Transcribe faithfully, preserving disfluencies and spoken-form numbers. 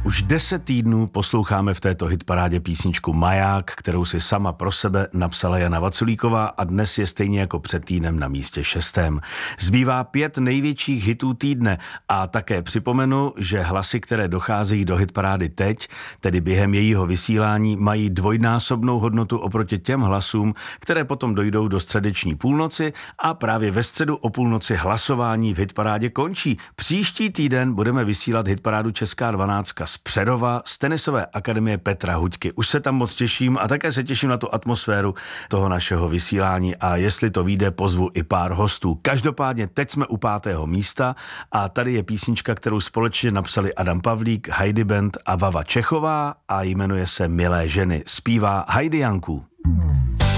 Už deset týdnů posloucháme v této hitparádě písničku Maják, kterou si sama pro sebe napsala Jana Vaculíková a dnes je stejně jako před týdnem na místě šestém. Zbývá pět největších hitů týdne a také připomenu, že hlasy, které docházejí do hitparády teď, tedy během jejího vysílání, mají dvojnásobnou hodnotu oproti těm hlasům, které potom dojdou do středeční půlnoci a právě ve středu o půlnoci hlasování v hitparádě končí. Příští týden budeme vysílat hitparádu Česká dvanáct z Přerova z tenisové akademie Petra Huďky. Už se tam moc těším a také se těším na tu atmosféru toho našeho vysílání a jestli to vyjde, pozvu i pár hostů. Každopádně teď jsme u pátého místa a tady je písnička, kterou společně napsali Adam Pavlík, Heidi Band a Vava Čechová a jmenuje se Milé ženy. Zpívá Heidi Janků.